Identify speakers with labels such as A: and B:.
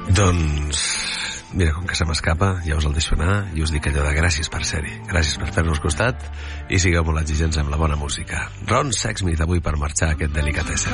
A: Doncs mira, com que se m'escapa, ja us el deixo anar i us dic allò de gràcies per ser-hi, gràcies per fer-nos costat i sigueu molt exigents amb la bona música. Ron Sexsmith avui per marxar aquest Delicatessen.